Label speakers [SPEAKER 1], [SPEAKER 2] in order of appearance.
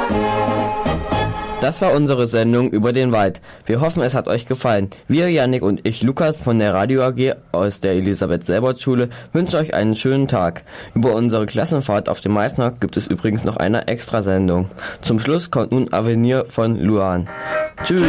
[SPEAKER 1] Das war unsere Sendung über den Wald. Wir hoffen, es hat euch gefallen. Wir, Yannick und ich, Lukas von der Radio AG aus der Elisabeth-Selbert-Schule, wünschen euch einen schönen Tag. Über unsere Klassenfahrt auf dem Meißner gibt es übrigens noch eine Extrasendung. Zum Schluss kommt nun Avenir von Luan. Tschüss.